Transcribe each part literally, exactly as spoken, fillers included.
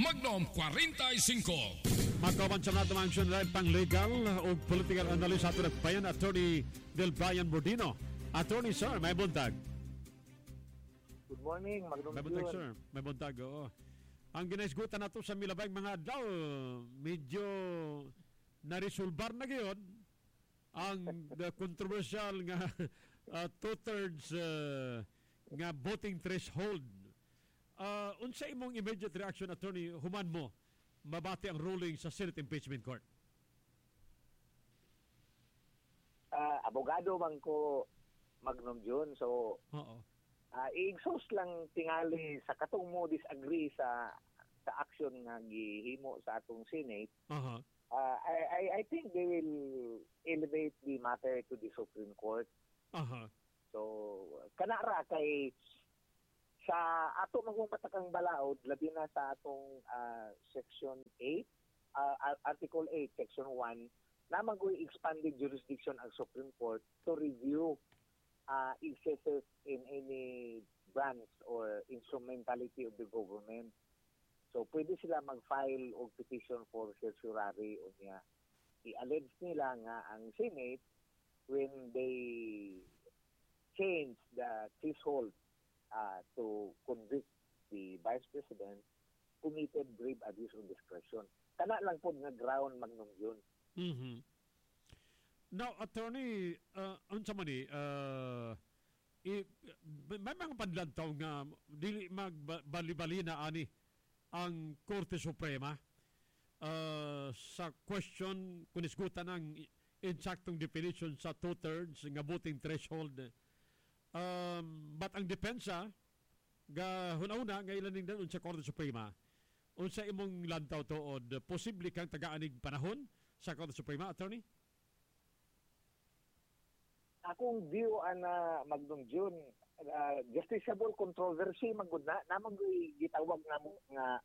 Magnum forty-five. Magkaban sa nato ang sunlight pang legal o political analyst ato nagbayan Attorney Del Brian Bordino. Attorney sir, may buntag. Good morning, Magnum May buntag sir, may buntag. Oo. Ang ginaisgutan nato sa milabay mga adlaw, medyo naresolbar na gayon ang the controversial nga uh, two-thirds uh, nga voting threshold. Uh, unsa imong immediate reaction, Attorney, human mo mabati ang ruling sa Senate Impeachment Court? Uh, abogado man ko, Magnum June. So, Oo. uh, i-exhaust lang tingali sa katong mo disagree sa sa action nga gihimo sa atong Senate. Uh-huh. Uh, I, I I think they will elevate the matter to the Supreme Court. Aha. So, kanara kay sa ato magpatakang balaod labi na sa atong uh, Section eight, uh, Article eight, Section one, na mag-uwi expanded jurisdiction ang Supreme Court to review uh, excesses in any branch or instrumentality of the government. So, pwede sila mag-file o petition for certiorari o niya. I-allege nila nga ang Senate when they change the threshold uh, to convict the Vice President committed grave abuse of discretion. Kana lang po nga ground, Magnum yun. Mm-hmm. Now, Attorney, uh, unsa man ni, uh, i, may mga panlantaw nga dili magbali-bali na ani ang Korte Suprema uh, sa question kung isgutan ng insaktong definition sa two-thirds nga voting threshold. Um, but ang depensa, ga huna-una, nga ilaning doon sa Korte Suprema, unsa imong lantaw to o posible kang tagaanig panahon sa Korte Suprema, Attorney? Akong view ana Magnum June, uh, justiciable controversy magud na namang gitawag namo nga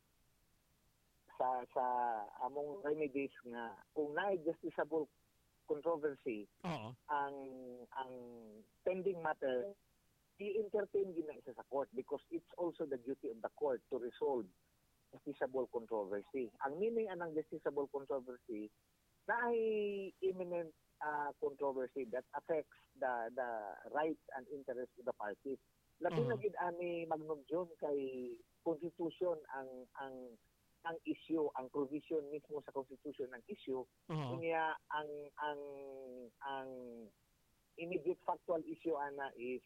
sa sa among remedies nga kung naay justiciable controversy, Oo. ang ang pending matter i-entertain gina isa sa court because it's also the duty of the court to resolve justiciable controversy. Ang meaning anang justiciable controversy na ay imminent uh, controversy that affects the the rights and interests of the parties. Labi Uh-huh. na gid ani Magnum June kay constitution ang ang ang issue, ang provision mismo sa constitution ng issue. Uh-huh. Kanya ang ang ang immediate factual issue ana is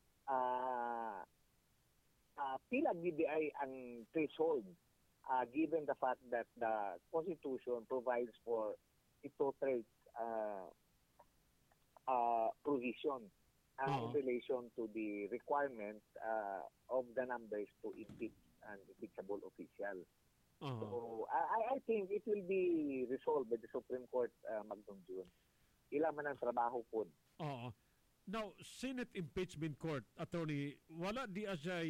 uh, uh, pila gid ay ang threshold uh, given the fact that the constitution provides for ito trade uh, uh, provision uh, Uh-huh. in relation to the requirement uh, of the numbers to impeach an impeachable official. Uh-huh. So, I, I think it will be resolved by the Supreme Court, uh, Magnum June. Ila man ang trabaho po. Oo. Now, Senate Impeachment Court, Attorney, wala di asay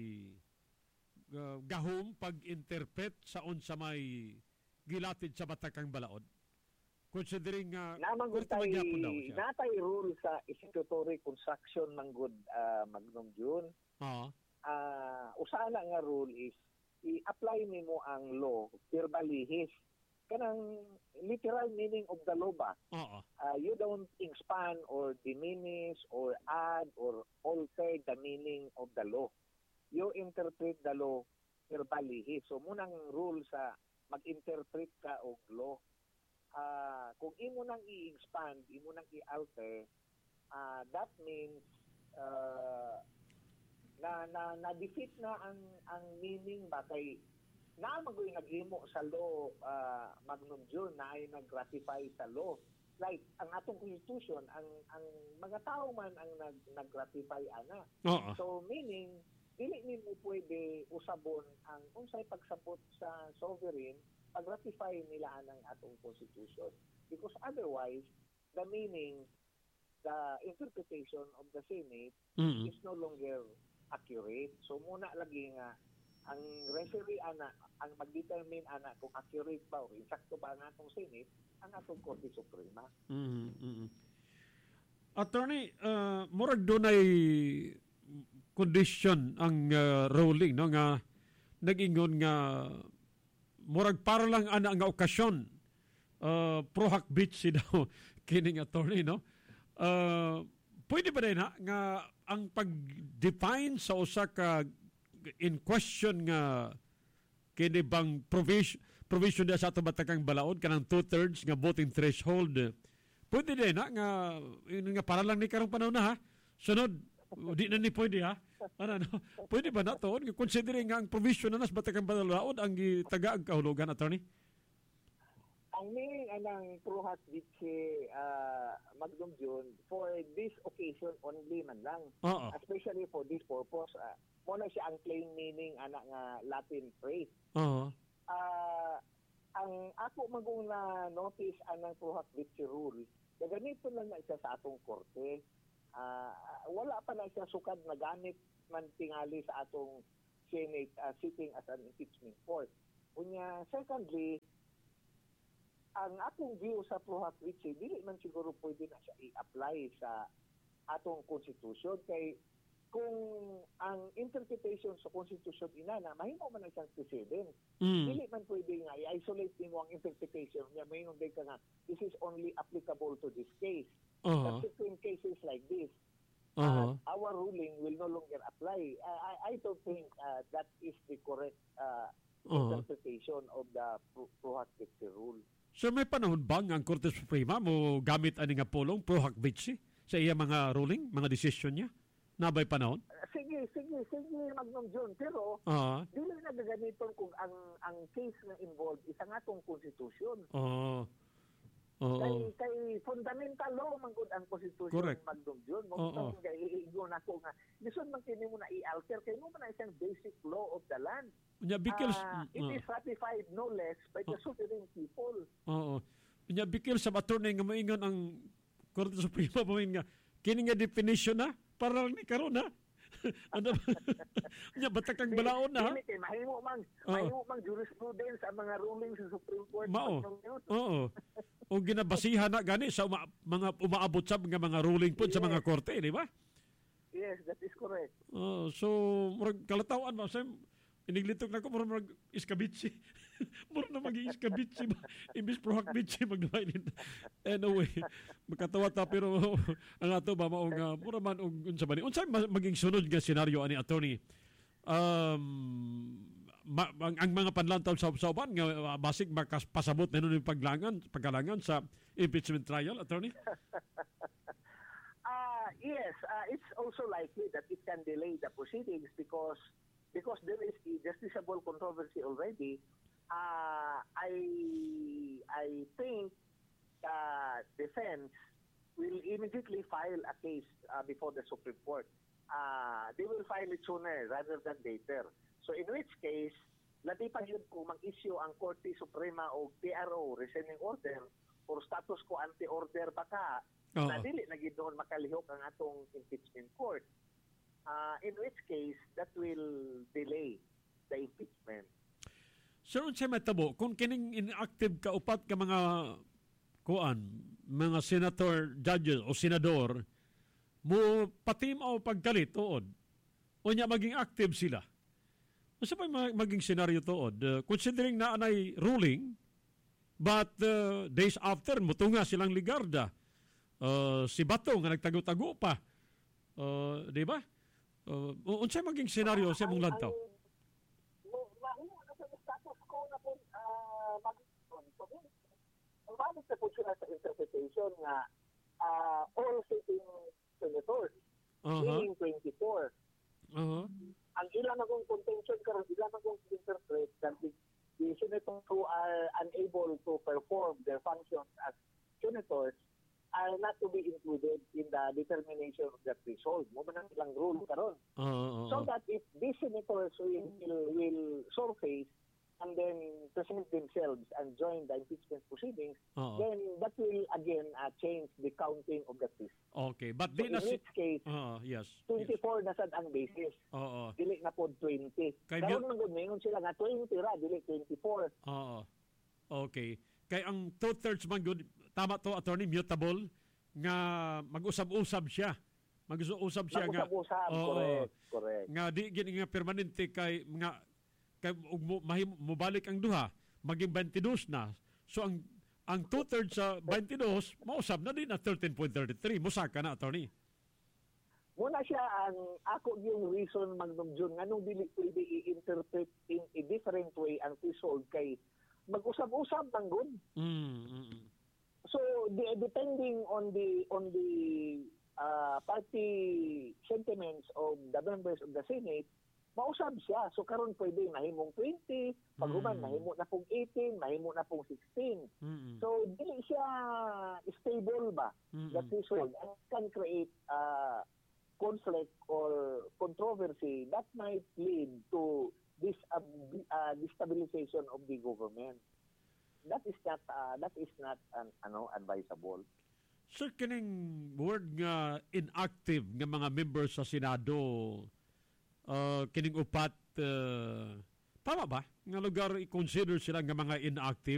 uh, gahom pag-interpret sa unsa may gilatid sa batakang balaod? Considering nga, uh, Namanggutay, natay rule sa executory construction manggod, uh, Magnum June. Oo. Uh, usala nga rule is i-apply nimo ang law per lihis. Kanang literal meaning of the law ba? Oo. Uh, you don't expand or diminish or add or alter the meaning of the law. You interpret the law per lihis. So munang rule sa mag-interpret ka og law. Uh, kung imo nang i-expand, imo nang i-alter, uh, that means uh, na na na-defeat na ang ang meaning ba kay na magoy naghimo sa law, uh, Magnum June, na ay nag-ratify sa law. Like ang atong constitution, ang ang mga tao man ang nag nag-ratify ana. Oo. So meaning dili nimo pwede usabon ang unsay pagsapot sa sovereign pag-ratify nila ang atong constitution because otherwise the meaning, the interpretation of the Senate Mm-hmm. is no longer accurate. So muna lagi nga ang referee ana ang mag-determine ana kung accurate ba o insakto ba ang atong Senate ang atong Korte Suprema. Mm-hmm. Mm-hmm. Attorney, uh, murag dunay condition ang uh, ruling no nga nag-ingon nga murag para lang ana nga okasyon uh, pro hakbit si daw kining attorney, no? Uh, pwede ba din ha nga ang pag-define sa usa ka in question nga kini bang provision provision sa ato batakang balaod kanang two-thirds nga voting threshold, pwede din ha nga, nga para lang ni karong panahon na ha sunod di na ni pwede ha ano, no? Pwede ba na to considering nga ang provision na nas batakang balaod ang gitaga ang kahulugan, attorney? Ang meaning anang Pruhat Vitsi uh, Magdum June for this occasion only man lang. Uh-oh. Especially for this purpose. Uh, muna siya ang plain meaning anak nga Latin phrase. Uh-huh. Uh, ang ako magong na notice anang Pruhat Vitsi rule, na ganito lang na siya sa atong korte. Uh, wala pa na siya sukad na gamit man tingali sa atong Senate uh, sitting as an impeachment court. Unya, secondly, ang atong view sa Pruhat Vitsi, dili man siguro pwede na siya i-apply sa atong constitution. Kay kung ang interpretation sa constitution ina na, mahimo man na siyang precedent. Mm. Dili man pwede nga i-isolate mo ang interpretation niya. Mahimo din ka nga, this is only applicable to this case. Uh-huh. Subsequent cases like this, Uh-huh. uh, our ruling will no longer apply. Uh, I, I don't think uh, that is the correct uh, Uh-huh. interpretation of the Pruhat Vitsi rule. So may panahon bang ang Korte Suprema mo gamit ani nga pulong pro hakbitsi sa iya mga ruling, mga desisyon niya? Nabay panahon? Sige, sige, sige, Magnum John. Pero, Ah. dili na gagamiton kung ang ang case na involved isa nga tong constitution. Oo. Oo. Kay, kay fundamental law man gud ang constitution, Correct. Magnum John. Mo Oo. kay iigo na ko nga. Gusto man kini mo na i-alter kay mo man na isang basic law of the land. Nya bikil Ah, it is ratified no less by the sovereign people. Oo. Nya bikil sa attorney nga moingon ang Korte Suprema pamin nga kini nga definition na para lang ni karon ha. Ano ba? Nya batak kang balaod na ha. Dili kay mahimo man, Oo. mahimo man jurisprudence ang mga rulings sa Supreme Court. Mao. Magnum John. Oo. O ginabasihan na gani sa uma, mga umaabot sa mga mga ruling po sa Yes. mga korte, di ba? Yes, that is correct. Oh, so murag kalatawan ba sa iniglitok na ko murag murag iskabitsi. Murag na magi iskabitsi ba imbis pro hakbitsi magdaway. Anyway, makatawa ta pero ang ato ba mao nga mura man og unsa ba ni unsa ma- maging sunod nga senaryo ani attorney? Um ma, ang, ang mga panlantaw sa usapan nga uh, basig makapasabot na nun yung paglangan, pagkalangan sa impeachment trial, attorney? Uh, yes, uh, it's also likely that it can delay the proceedings because because there is a justiciable controversy already. Uh, I I think the defense will immediately file a case uh, before the Supreme Court. Uh, they will file it sooner rather than later. So in which case, latipan yun kung mag-issue ang Korte Suprema o P R O, rescinding order, or status quo ante-order pa ka, Oo. na dili na gid doon makalihok ang atong impeachment court. Uh, in which case, that will delay the impeachment. Sir, unsay matabo kung kining inactive ka upat ka mga kuan, mga senator, judges o senador mo patimaw pagkalit tuod. Unya maging active sila. Unsa pa ma- maging senaryo tuod? Uh, considering na anay ruling but uh, days after mutunga silang ligarda. Uh, si Bato nga nagtago-tago pa. Uh, di ba? Uh, unsay maging senaryo sa mong lantaw? Mahimo na sa status quo na po mag-on. So, umalis na po sila sa interpretation nga uh, all sitting senators, Uh-huh. meaning twenty-four. Uh-huh. Ang ilang akong contention karon, ilang akong interpret that the, the senators who are unable to perform their functions as senators are not to be included in the determination of the threshold. Mo man ang ilang rule karon. Uh-huh. So that if these senators will, will, will surface and then present themselves and join the impeachment proceedings, Oo. then that will again uh, change the counting of the list. Okay, but So di in na si... which case, Ah, yes. yes. twenty-four na sad ang basis. Oo. Dili na po twenty. Kay Karon Bill- man gud mingon sila nga twenty ra, dili twenty-four. Oo. Okay. Kay ang two-thirds man good, tama to, attorney, mutable, nga mag-usab-usab siya. Mag-usab siya nga. Mag-usab-usab, Oo. correct, correct. Nga di gini nga permanente kay nga kay ug mo, mahim, mobalik ang duha. maging twenty-two na. So ang ang two-thirds sa twenty-two, mausab na din na thirteen point three three. Musaka na, attorney. Muna siya ang ako yung reason Magnum June nganong dili pwede i-interpret in a different way ang threshold kay mag-usab-usab man gud. Mm, mm, mm. So the, depending on the on the uh, party sentiments of the members of the Senate, mausab siya. So karon pwede mahimong twenty, paghuman Mm. mahimo na pong eighteen, mahimo na pong sixteen. Mm, mm. So dili siya stable ba? Mm, That mm. threshold and can create uh, conflict or controversy that might lead to this uh, uh, destabilization of the government. That is not uh, that is not an, ano advisable. Sir, kining word nga inactive nga mga members sa Senado, uh, kining upat, uh, tama ba? Nga lugar i-consider sila nga mga inactive?